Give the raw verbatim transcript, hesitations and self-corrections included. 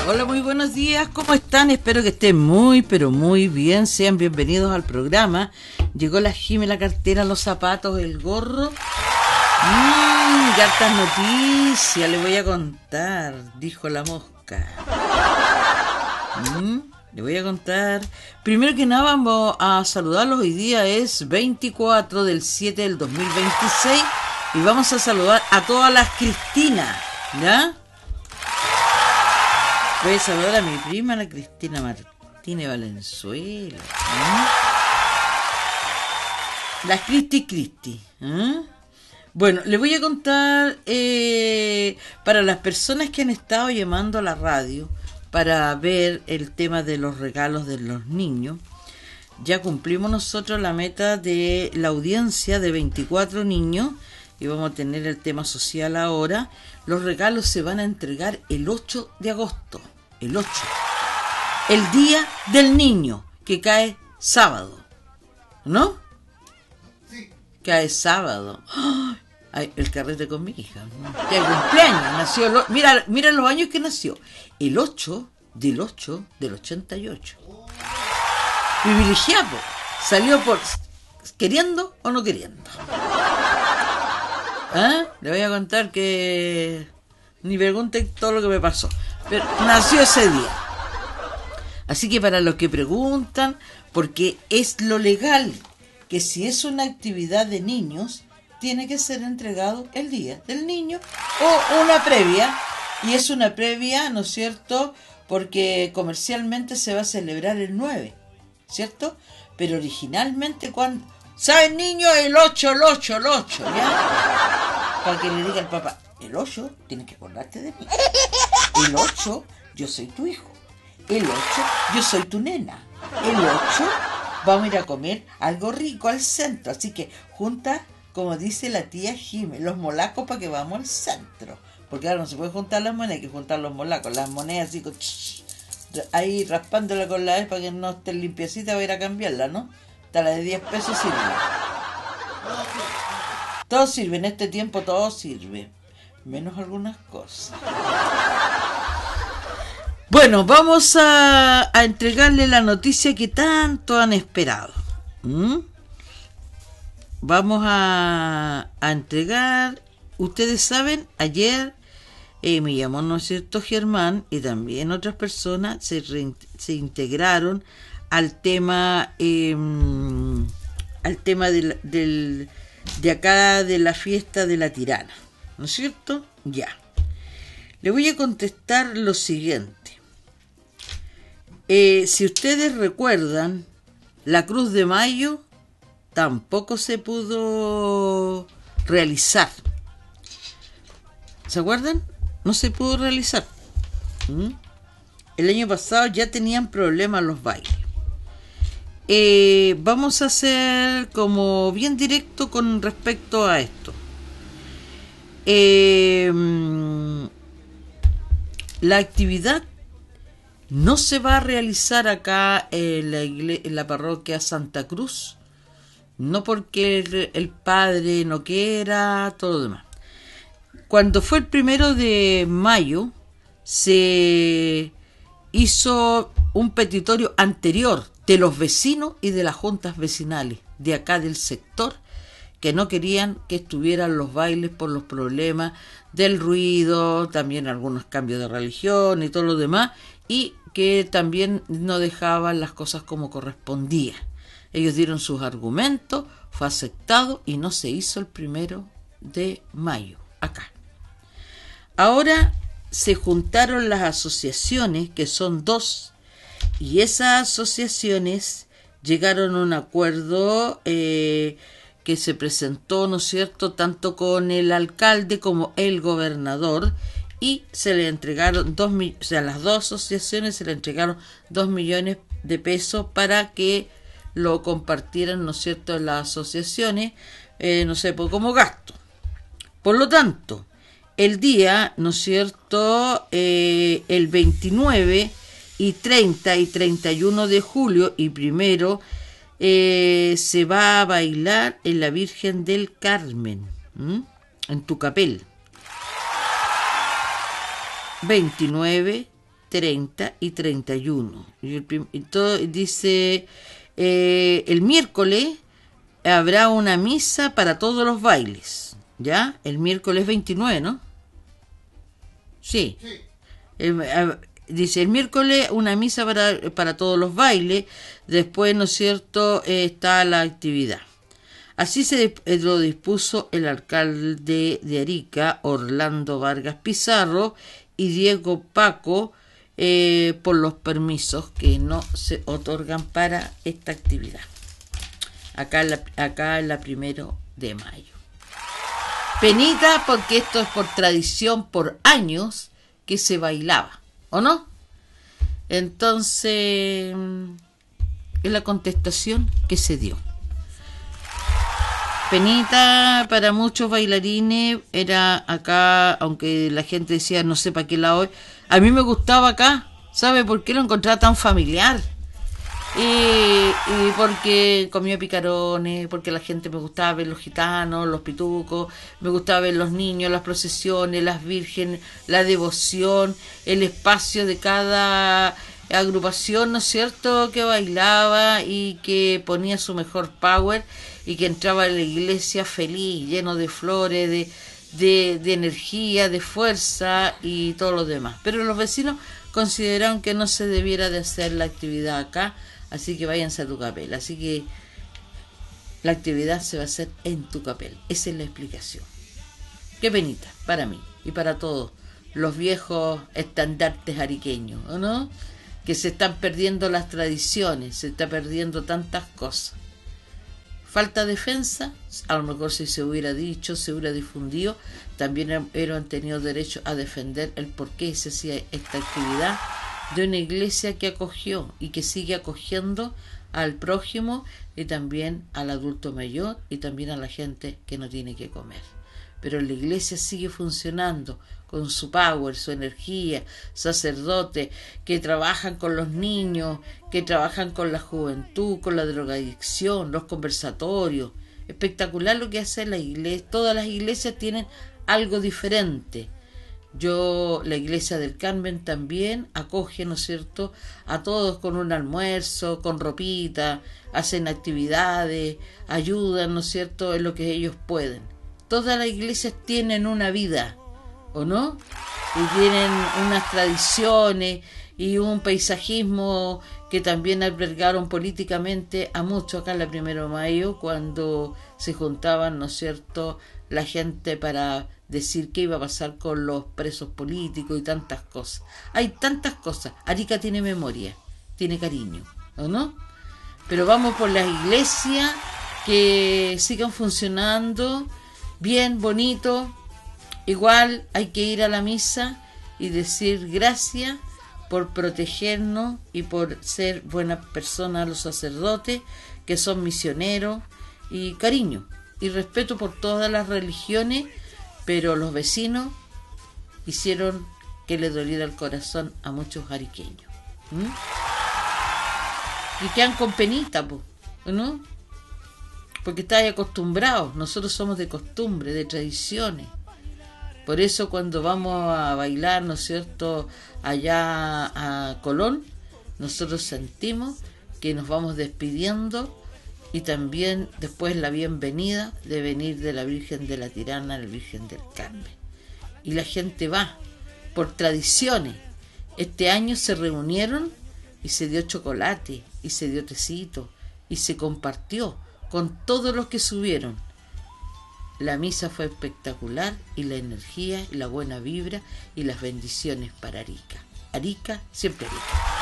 Hola, muy buenos días, ¿cómo están? Espero que estén muy, pero muy bien. Sean bienvenidos al programa. Llegó la Jime, la cartera, los zapatos, el gorro. Mmm, ya hartas noticias, le voy a contar, dijo la mosca. Mm, le voy a contar. Primero que nada vamos a saludarlos. Hoy día es veinticuatro del siete del dos mil veintiséis y vamos a saludar a todas las Cristinas, ¿ya? Voy a saludar a mi prima, la Cristina Martínez Valenzuela. ¿eh? La Cristi Cristi. ¿eh? Bueno, les voy a contar eh, para las personas que han estado llamando a la radio para ver el tema de los regalos de los niños. Ya cumplimos nosotros la meta de la audiencia de veinticuatro niños y vamos a tener el tema social ahora. Los regalos se van a entregar el ocho de agosto, el ocho, el día del niño, que cae sábado, ¿no? Sí. Cae sábado. ¡Oh! Ay, el carrete con mi hija. Ya el cumpleaños, nació, lo, mira, mira los años que nació, el ocho del ocho del ochenta y ocho. Privilegiado, salió por queriendo o no queriendo. ¿Ah? Le voy a contar que ni pregunten todo lo que me pasó, pero nació ese día. Así que para los que preguntan, porque es lo legal, que si es una actividad de niños, tiene que ser entregado el día del niño o una previa, y es una previa, ¿no es cierto?, porque comercialmente se va a celebrar el nueve, ¿cierto? Pero originalmente, cuando ¿saben, niño? El ocho, el ocho, el ocho, ¿ya? Para que le diga al papá, el ocho, tienes que acordarte de mí. El ocho, yo soy tu hijo. El ocho, yo soy tu nena. El ocho, vamos a ir a comer algo rico al centro. Así que junta, como dice la tía Jime, los molacos para que vamos al centro. Porque ahora no se puede juntar las monedas, hay que juntar los molacos. Las monedas así, con, ahí raspándola con la vez para que no esté limpiecita, voy a ir a cambiarla, ¿no? Hasta la de diez pesos sirve. Todo sirve, en este tiempo todo sirve. Menos algunas cosas. Bueno, vamos a, a entregarle la noticia que tanto han esperado. ¿Mm? Vamos a, a entregar, ustedes saben, ayer eh, me llamó, ¿no es cierto?, Germán, y también otras personas se, re, se integraron al tema eh, al tema del, del, de acá de la fiesta de la tirana, ¿no es cierto? Ya. Le voy a contestar lo siguiente. Eh, si ustedes recuerdan, la Cruz de Mayo tampoco se pudo realizar. ¿Se acuerdan? No se pudo realizar. ¿Mm? El año pasado ya tenían problemas los bailes. Eh, vamos a ser como bien directo con respecto a esto. Eh, la actividad no se va a realizar acá en la, igle- en la parroquia Santa Cruz, no porque el, el padre no quiera, todo lo demás. Cuando fue el primero de mayo, se hizo un petitorio anterior de los vecinos y de las juntas vecinales de acá del sector, que no querían que estuvieran los bailes por los problemas del ruido, también algunos cambios de religión y todo lo demás, y que también no dejaban las cosas como correspondía. Ellos dieron sus argumentos, fue aceptado y no se hizo el primero de mayo acá. Ahora se juntaron las asociaciones, que son dos, y esas asociaciones llegaron a un acuerdo eh, que se presentó, ¿no es cierto?, tanto con el alcalde como el gobernador, y se le entregaron dos, o sea, las dos asociaciones se le entregaron dos millones de pesos para que lo compartieran, ¿no es cierto?, en las asociaciones, eh, no sé, pues, como gasto. Por lo tanto, el día, ¿no es cierto?, eh, el veintinueve y treinta y treinta y uno de julio y primero eh, se va a bailar en la Virgen del Carmen, ¿m? en Tucapel. veintinueve treinta y treinta y uno. Y el prim- y todo, dice, eh, el miércoles habrá una misa para todos los bailes, ¿ya? El miércoles veintinueve, ¿no? Sí. Sí. El- a- dice, el miércoles una misa para, para todos los bailes, después, ¿no es cierto?, eh, está la actividad. Así se eh, lo dispuso el alcalde de Arica, Orlando Vargas Pizarro, y Diego Paco, eh, por los permisos que no se otorgan para esta actividad. Acá en la, acá en la primero de mayo. Penita porque esto es por tradición, por años que se bailaba, ¿o no? Entonces, es la contestación que se dio. Penita para muchos bailarines era acá, aunque la gente decía no sé para qué lado es. A mí me gustaba acá, ¿sabe por qué lo encontraba tan familiar? Y, y porque comía picarones, porque la gente me gustaba ver los gitanos, los pitucos, me gustaba ver los niños, las procesiones, las vírgenes, la devoción, el espacio de cada agrupación, ¿no es cierto?, que bailaba y que ponía su mejor power y que entraba a la iglesia feliz, lleno de flores, de, de, de energía, de fuerza y todo lo demás. Pero los vecinos consideraron que no se debiera de hacer la actividad acá, así que váyanse a Tucapel. Así que la actividad se va a hacer en Tucapel. Esa es la explicación. Qué penita, para mí y para todos los viejos estandartes ariqueños, ¿o no? Que se están perdiendo las tradiciones, se está perdiendo tantas cosas. Falta defensa, a lo mejor si se hubiera dicho, se hubiera difundido, también hubieran tenido derecho a defender el por qué se hacía esta actividad de una iglesia que acogió y que sigue acogiendo al prójimo y también al adulto mayor y también a la gente que no tiene que comer. Pero la iglesia sigue funcionando con su power, su energía, sacerdotes que trabajan con los niños, que trabajan con la juventud, con la drogadicción, los conversatorios. Espectacular lo que hace la iglesia. Todas las iglesias tienen algo diferente. Yo, la iglesia del Carmen también acoge, ¿no es cierto?, a todos con un almuerzo, con ropita, hacen actividades, ayudan, ¿no es cierto?, en lo que ellos pueden. Todas las iglesias tienen una vida, ¿o no? Y tienen unas tradiciones y un paisajismo que también albergaron políticamente a muchos acá en la primero de mayo, cuando se juntaban, ¿no es cierto?, la gente para decir qué iba a pasar con los presos políticos y tantas cosas. Hay tantas cosas. Arica tiene memoria, tiene cariño, ¿o no? Pero vamos por las iglesias que sigan funcionando bien, bonito. Igual hay que ir a la misa y decir gracias por protegernos y por ser buenas personas los sacerdotes, que son misioneros, y cariño y respeto por todas las religiones, pero los vecinos hicieron que le doliera el corazón a muchos ariqueños. ¿Mm? Y quedan con penita, ¿no? Porque estáis acostumbrados. Nosotros somos de costumbre, de tradiciones. Por eso cuando vamos a bailar, ¿no es cierto?, allá a Colón, nosotros sentimos que nos vamos despidiendo y también después la bienvenida de venir de la Virgen de la Tirana a la Virgen del Carmen. Y la gente va por tradiciones. Este año se reunieron y se dio chocolate y se dio tecito y se compartió con todos los que subieron. La misa fue espectacular y la energía y la buena vibra y las bendiciones para Arica. Arica, siempre Arica.